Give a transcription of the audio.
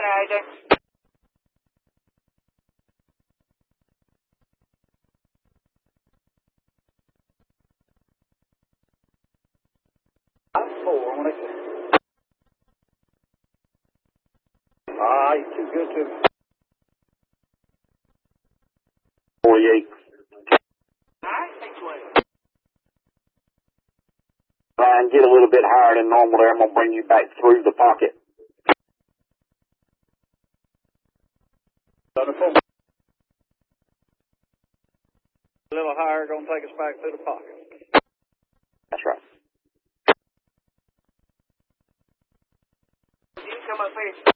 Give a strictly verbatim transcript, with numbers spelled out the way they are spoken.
coming out, A J. I'm four, I want to... Ah, you're too good to... forty-eight. Alright, six way. Try and get a little bit higher than normal there. I'm going to bring you back through the pocket. A little higher, going to take us back through the pocket. That's right. You come up here.